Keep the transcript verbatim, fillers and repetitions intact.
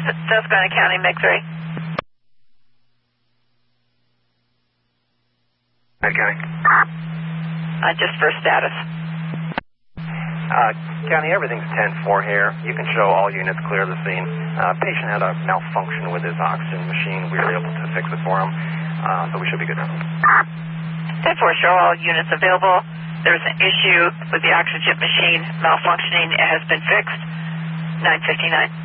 Susquehanna County, M I G three. County. Uh, just for status. Uh, County, everything's ten four here. You can show all units clear the scene. Uh, patient had a malfunction with his oxygen machine. We were able to fix it for him, uh, so we should be good now. ten four, show all units available. There's an issue with the oxygen machine malfunctioning. It has been fixed. nine fifty-nine.